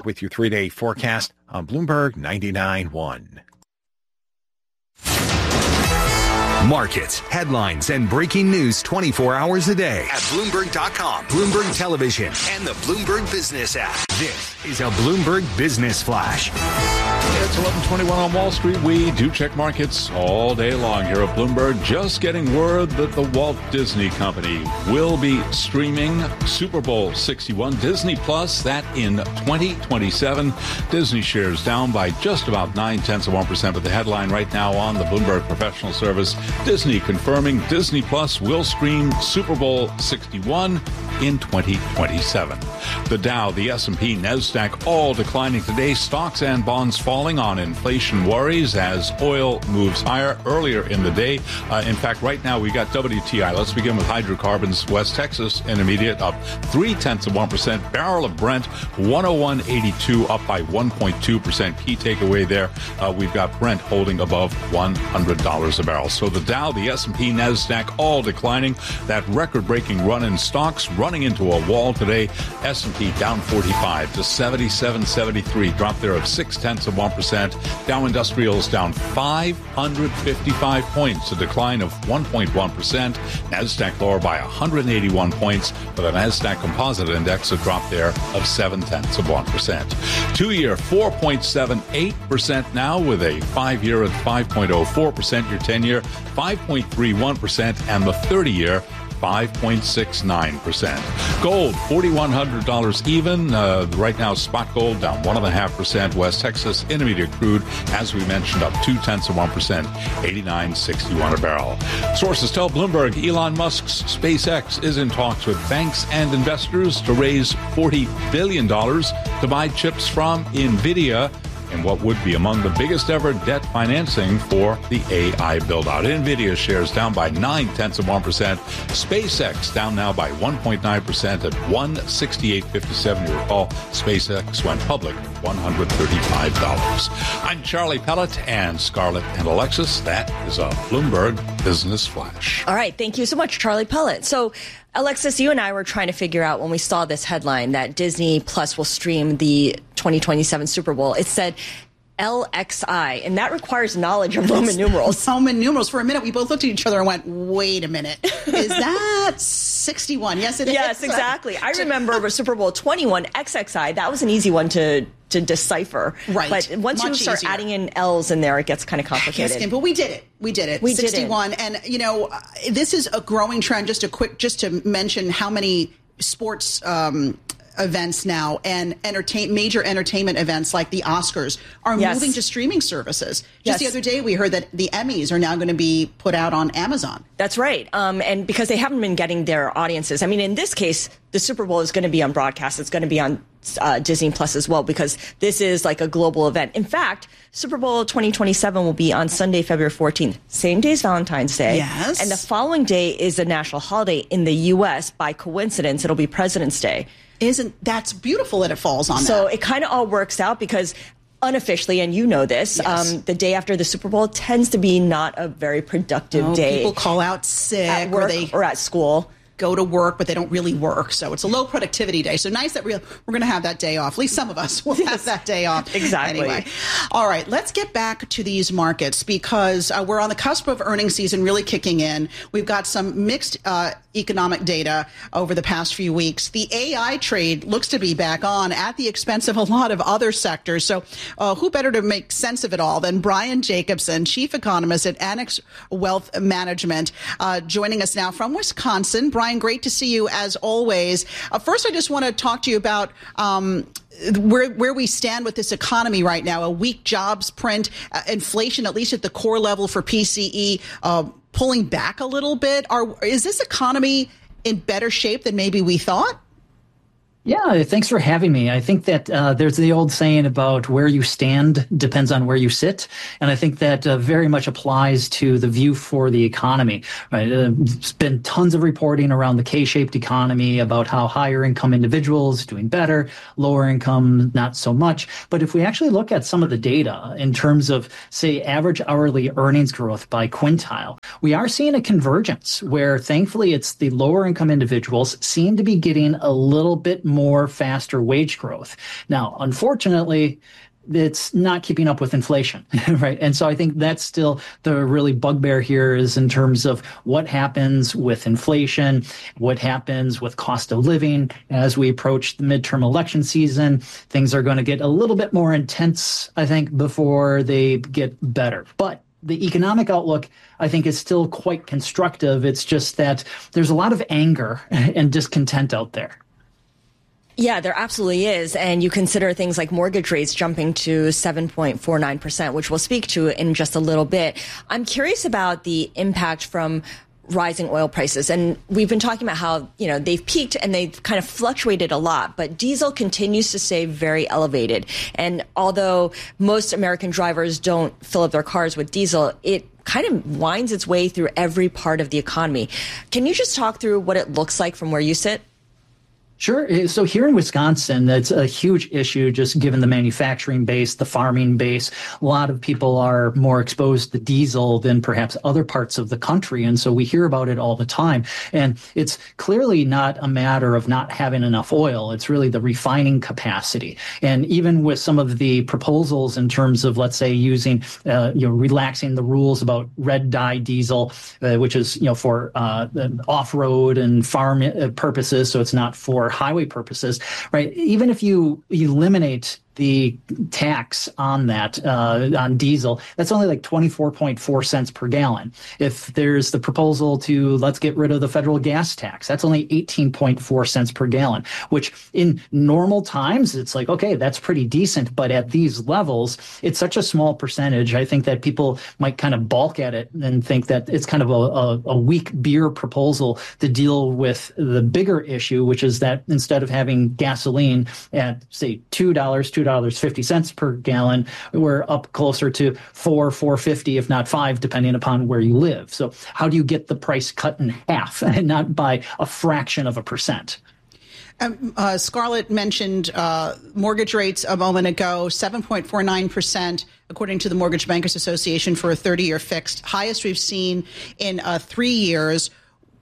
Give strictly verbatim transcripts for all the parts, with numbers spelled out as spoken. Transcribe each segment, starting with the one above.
with your three-day forecast on Bloomberg ninety-nine point one. Markets, headlines, and breaking news twenty-four hours a day at Bloomberg dot com, Bloomberg Television, and the Bloomberg Business app. This is a Bloomberg Business Flash. It's eleven twenty-one on Wall Street. We do check markets all day long here at Bloomberg. Just getting word that the Walt Disney Company will be streaming Super Bowl sixty-one, Disney Plus, that in twenty twenty-seven. Disney shares down by just about nine tenths of one percent, but the headline right now on the Bloomberg Professional Service, Disney confirming Disney Plus will stream Super Bowl sixty-one in twenty twenty-seven. The Dow, the S and P, NASDAQ all declining today. Stocks and bonds falling on inflation worries as oil moves higher earlier in the day. Uh, in fact, right now we got W T I. Let's begin with hydrocarbons. West Texas Intermediate up three tenths of one percent. Barrel of Brent one oh one eighty-two up by one point two percent. Key takeaway there, uh, we've got Brent holding above one hundred dollars a barrel. So the Dow, the S and P, NASDAQ all declining. That record-breaking run in stocks running into a wall today. S and P down forty-five to seventy-seven seventy-three. Drop there of six tenths of one percent. Dow Industrials down five hundred fifty-five points, a decline of one point one percent. NASDAQ lower by one hundred eighty-one points, with a NASDAQ Composite Index a drop there of seven tenths of one percent. Two-year four point seven eight percent now, with a five-year at five point oh four percent. Your ten-year five point three one percent, and the thirty-year five point six nine percent. Gold, four thousand one hundred dollars even. Uh, right now, spot gold down one point five percent. West Texas Intermediate crude, as we mentioned, up two tenths of one percent, eighty-nine sixty-one a barrel. Sources tell Bloomberg Elon Musk's SpaceX is in talks with banks and investors to raise forty billion dollars to buy chips from NVIDIA, and what would be among the biggest ever debt financing for the A I build-out. NVIDIA shares down by nine tenths of one percent. SpaceX down now by one point nine percent at one sixty-eight fifty-seven. You recall, SpaceX went public at one hundred thirty-five dollars. I'm Charlie Pellet, and Scarlett and Alexis. That is a Bloomberg Business Flash. All right. Thank you so much, Charlie Pellet. So, Alexis, you and I were trying to figure out when we saw this headline that Disney Plus will stream the twenty twenty-seven Super Bowl. It said L X I, and that requires knowledge of Roman numerals. Roman numerals. For a minute, we both looked at each other and went, wait a minute. Is that sixty-one? Yes, it is. Yes, exactly. I remember Super Bowl twenty-one, X X I. That was an easy one to to decipher. Right. But once Much you start easier. adding in L's in there, it gets kind of complicated. Yes, but we did it. We did it. We sixty-one. did it. And, you know, this is a growing trend. Just a quick, just to mention how many sports um, events now and entertain major entertainment events like the Oscars are yes. moving to streaming services. Just yes. the other day, we heard that the Emmys are now going to be put out on Amazon. That's right. Um, and because they haven't been getting their audiences. I mean, in this case, the Super Bowl is going to be on broadcast. It's going to be on uh, Disney Plus as well, because this is like a global event. In fact, Super Bowl twenty twenty-seven will be on Sunday, February fourteenth. Same day as Valentine's Day. Yes. And the following day is a national holiday in the U S. By coincidence, it'll be President's Day. Isn't that's beautiful that it falls on so that. it kind of all works out because unofficially, and you know this, Yes. um, the day after the Super Bowl tends to be not a very productive Oh, day. people call out sick at work or they or at school. go to work, but they don't really work. So it's a low productivity day. So nice that we're, we're going to have that day off. At least some of us will have that day off. Exactly. Anyway. All right, let's get back to these markets because uh, we're on the cusp of earnings season really kicking in. We've got some mixed uh, economic data over the past few weeks. The A I trade looks to be back on at the expense of a lot of other sectors. So uh, who better to make sense of it all than Brian Jacobson, chief economist at Annex Wealth Management, uh, joining us now from Wisconsin. Brian, great to see you as always. Uh, first, I just want to talk to you about um, where where we stand with this economy right now. A weak jobs print, uh, inflation, at least at the core level for P C E, uh, pulling back a little bit. Are is this economy in better shape than maybe we thought? Yeah, thanks for having me. I think that uh, there's the old saying about where you stand depends on where you sit. And I think that uh, very much applies to the view for the economy. Right? Uh, there's been tons of reporting around the K-shaped economy about how higher income individuals doing better, lower income not so much. But if we actually look at some of the data in terms of, say, average hourly earnings growth by quintile, we are seeing a convergence where thankfully it's the lower income individuals seem to be getting a little bit more more faster wage growth. Now, unfortunately, it's not keeping up with inflation, right? And so I think that's still the really bugbear here is in terms of what happens with inflation, what happens with cost of living. As we approach the midterm election season, things are going to get a little bit more intense, I think, before they get better. But the economic outlook, I think, is still quite constructive. It's just that there's a lot of anger and discontent out there. Yeah, there absolutely is. And you consider things like mortgage rates jumping to seven point four nine percent, which we'll speak to in just a little bit. I'm curious about the impact from rising oil prices. And we've been talking about how, you know, they've peaked and they've kind of fluctuated a lot, but diesel continues to stay very elevated. And although most American drivers don't fill up their cars with diesel, it kind of winds its way through every part of the economy. Can you just talk through what it looks like from where you sit? Sure. So here in Wisconsin, that's a huge issue, just given the manufacturing base, the farming base. A lot of people are more exposed to diesel than perhaps other parts of the country. And so we hear about it all the time. And it's clearly not a matter of not having enough oil. It's really the refining capacity. And even with some of the proposals in terms of, let's say, using, uh, you know, relaxing the rules about red dye diesel, uh, which is, you know, for uh, off-road and farm purposes. So it's not for highway purposes, right? Even if you eliminate the tax on that, uh, on diesel, that's only like twenty-four point four cents per gallon. If there's the proposal to let's get rid of the federal gas tax, that's only eighteen point four cents per gallon, which in normal times, it's like, okay, that's pretty decent. But at these levels, it's such a small percentage. I think that people might kind of balk at it and think that it's kind of a, a, a weak beer proposal to deal with the bigger issue, which is that instead of having gasoline at, say, two dollars, two dollars and fifty cents per gallon, we're up closer to four, four fifty, if not five, depending upon where you live. So how do you get the price cut in half and not by a fraction of a percent? Um, uh, Scarlett mentioned uh, mortgage rates a moment ago, seven point four nine percent, according to the Mortgage Bankers Association, for a thirty-year fixed, highest we've seen in uh, three years.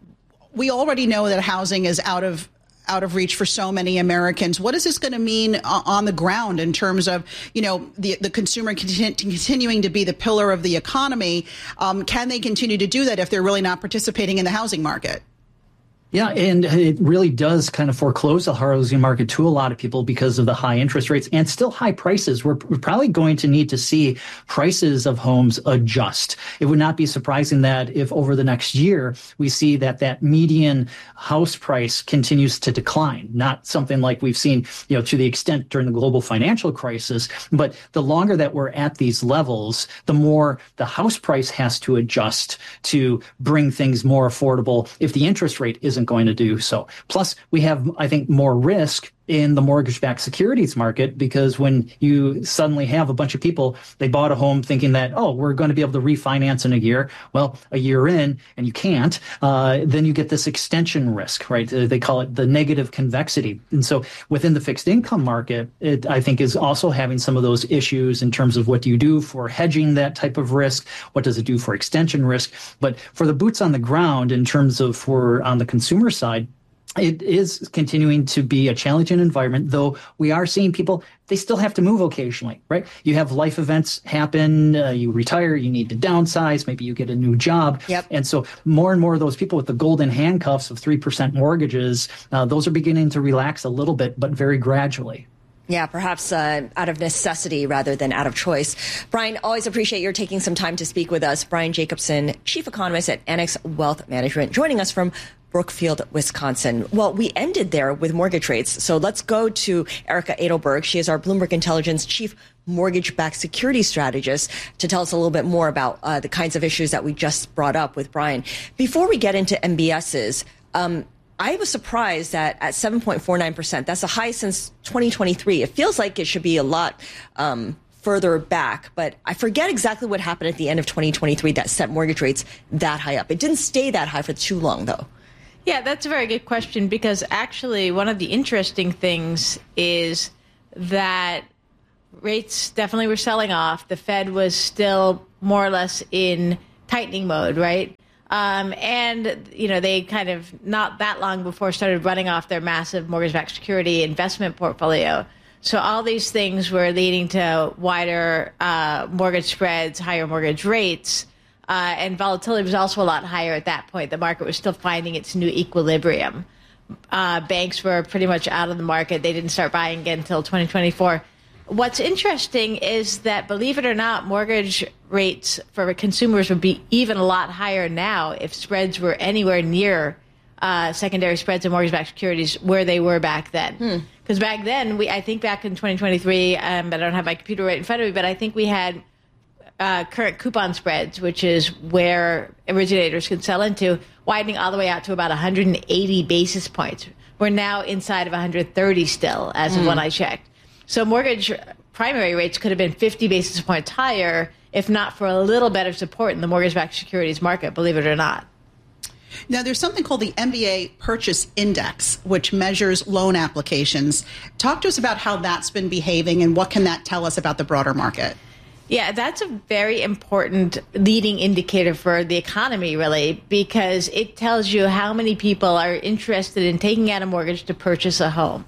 We already know that housing is out of out of reach for so many Americans. What is this going to mean uh, on the ground in terms of, you know, the, the consumer continu- continuing to be the pillar of the economy? Um, can they continue to do that if they're really not participating in the housing market? Yeah, and it really does kind of foreclose the housing market to a lot of people because of the high interest rates and still high prices. We're probably going to need to see prices of homes adjust. It would not be surprising that if over the next year we see that that median house price continues to decline, not something like we've seen, you know, to the extent during the global financial crisis. But the longer that we're at these levels, the more the house price has to adjust to bring things more affordable if the interest rate is isn't going to do so. Plus, we have, I think, more risk in the mortgage-backed securities market because when you suddenly have a bunch of people, they bought a home thinking that, oh, we're going to be able to refinance in a year. Well, a year in, and you can't, uh, then you get this extension risk, right? They call it the negative convexity. And so within the fixed income market, it, I think, is also having some of those issues in terms of what do you do for hedging that type of risk? What does it do for extension risk? But for the boots on the ground, in terms of for on the consumer side, it is continuing to be a challenging environment, though we are seeing people, they still have to move occasionally, right? You have life events happen, uh, you retire, you need to downsize, maybe you get a new job. Yep. And so more and more of those people with the golden handcuffs of three percent mortgages, uh, those are beginning to relax a little bit, but very gradually. Yeah, perhaps uh, out of necessity rather than out of choice. Brian, always appreciate your taking some time to speak with us. Brian Jacobson, Chief Economist at Annex Wealth Management, joining us from Brookfield, Wisconsin. Well, we ended there with mortgage rates. So let's go to Erica Edelberg. She is our Bloomberg Intelligence Chief Mortgage-Backed Security Strategist to tell us a little bit more about uh, the kinds of issues that we just brought up with Brian. Before we get into M B Ss, um, I was surprised that at seven point four nine percent, that's the highest since twenty twenty-three. It feels like it should be a lot um, further back, but I forget exactly what happened at the end of twenty twenty-three that set mortgage rates that high up. It didn't stay that high for too long, though. Yeah, that's a very good question, because actually one of the interesting things is that rates definitely were selling off. The Fed was still more or less in tightening mode, right? Um, and, you know, they kind of not that long before started running off their massive mortgage-backed security investment portfolio. So all these things were leading to wider uh, mortgage spreads, higher mortgage rates, uh, and volatility was also a lot higher at that point. The market was still finding its new equilibrium. Uh, banks were pretty much out of the market. They didn't start buying again until twenty twenty-four. What's interesting is that, believe it or not, mortgage rates for consumers would be even a lot higher now if spreads were anywhere near uh, secondary spreads and mortgage-backed securities where they were back then. Because hmm. back then, we I think back in twenty twenty-three, um, I don't have my computer right in front of me, but I think we had uh, current coupon spreads, which is where originators can sell into, widening all the way out to about one hundred eighty basis points. We're now inside of one hundred thirty still, as of mm. when I checked. So mortgage primary rates could have been fifty basis points higher if not for a little better support in the mortgage-backed securities market, believe it or not. Now, there's something called the M B A Purchase Index, which measures loan applications. Talk to us about how that's been behaving and what can that tell us about the broader market? Yeah, that's a very important leading indicator for the economy, really, because it tells you how many people are interested in taking out a mortgage to purchase a home.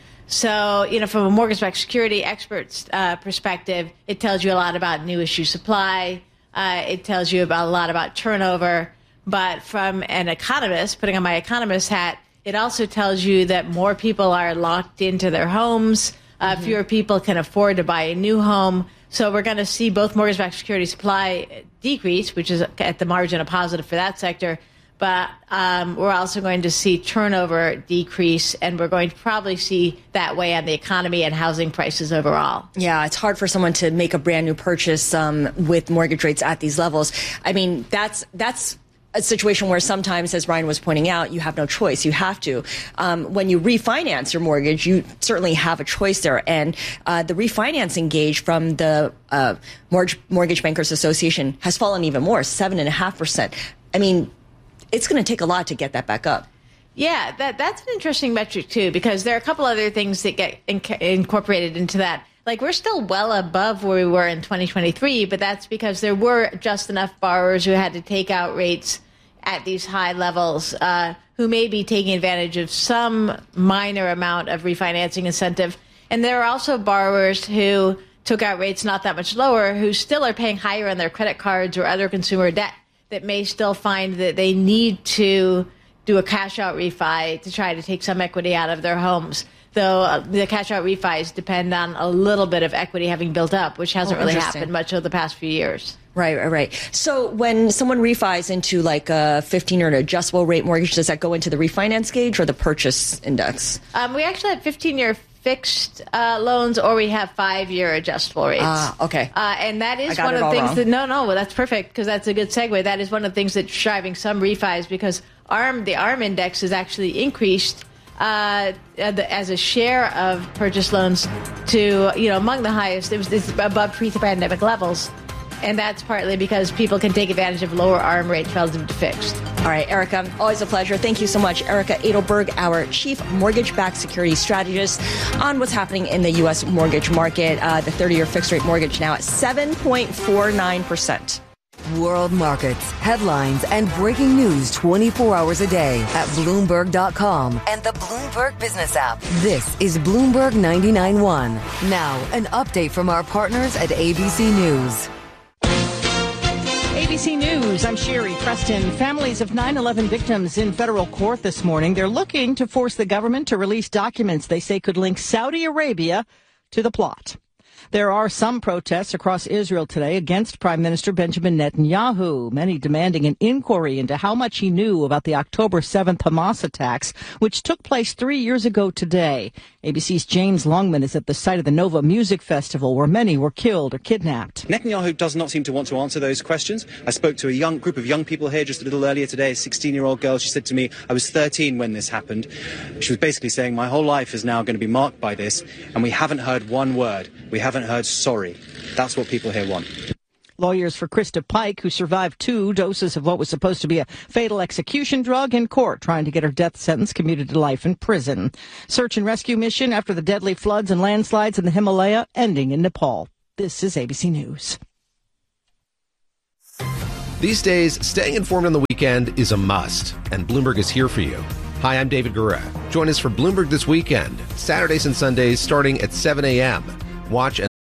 So, you know, from a mortgage-backed security expert's uh, perspective, it tells you a lot about new issue supply. Uh, it tells you about a lot about turnover. But from an economist, putting on my economist hat, it also tells you that more people are locked into their homes. Uh, mm-hmm. Fewer people can afford to buy a new home. So we're going to see both mortgage-backed security supply decrease, which is at the margin a positive for that sector. But um, we're also going to see turnover decrease, and we're going to probably see that way on the economy and housing prices overall. Yeah, it's hard for someone to make a brand new purchase um, with mortgage rates at these levels. I mean, that's that's a situation where sometimes, as Ryan was pointing out, you have no choice. You have to. Um, when you refinance your mortgage, you certainly have a choice there. And uh, the refinancing gauge from the uh, Mortgage, Mortgage Bankers Association has fallen even more, seven point five percent. I mean, it's going to take a lot to get that back up. Yeah, that that's an interesting metric, too, because there are a couple other things that get inc- incorporated into that. Like, we're still well above where we were in twenty twenty-three, but that's because there were just enough borrowers who had to take out rates at these high levels uh, who may be taking advantage of some minor amount of refinancing incentive. And there are also borrowers who took out rates not that much lower who still are paying higher on their credit cards or other consumer debt that may still find that they need to do a cash-out refi to try to take some equity out of their homes. Though uh, the cash-out refis depend on a little bit of equity having built up, which hasn't oh, really happened much over the past few years. Right, right, right. So when someone refis into like a fifteen-year or an adjustable rate mortgage, does that go into the refinance gauge or the purchase index? Um, we actually have fifteen-year fixed uh, loans, or we have five-year adjustable rates. Ah, okay. Uh, and that is one of the things wrong. that, no, no, well, that's perfect, because that's a good segue. That is one of the things that's driving some refis, because A R M, the A R M index has actually increased uh, as a share of purchase loans to, you know, among the highest. It was it's above pre-pandemic levels. And that's partly because people can take advantage of lower A R M rates relative to fixed. All right, Erica, always a pleasure. Thank you so much. Erica Edelberg, our Chief Mortgage-Backed Security Strategist, on what's happening in the U S mortgage market. Uh, the thirty-year fixed-rate mortgage now at seven point four nine percent. World markets, headlines, and breaking news twenty-four hours a day at Bloomberg dot com and the Bloomberg Business app. This is Bloomberg ninety-nine point one. Now, an update from our partners at A B C News. A B C News, I'm Sherry Preston. Families of nine eleven victims in federal court this morning. They're looking to force the government to release documents they say could link Saudi Arabia to the plot. There are some protests across Israel today against Prime Minister Benjamin Netanyahu, many demanding an inquiry into how much he knew about the October seventh Hamas attacks, which took place three years ago today. A B C's James Longman is at the site of the Nova Music Festival, where many were killed or kidnapped. Netanyahu does not seem to want to answer those questions. I spoke to a young group of young people here just a little earlier today, a sixteen-year-old girl. She said to me, I was thirteen when this happened. She was basically saying, my whole life is now going to be marked by this, and we haven't heard one word. We haven't heard sorry. That's what people here want. Lawyers for Krista Pike, who survived two doses of what was supposed to be a fatal execution drug, in court trying to get her death sentence commuted to life in prison. Search and rescue mission after the deadly floods and landslides in the Himalaya ending in Nepal. This is A B C News. These days, staying informed on the weekend is a must, and Bloomberg is here for you. Hi, I'm David Gura. Join us for Bloomberg This Weekend, Saturdays and Sundays starting at seven a.m. Watch and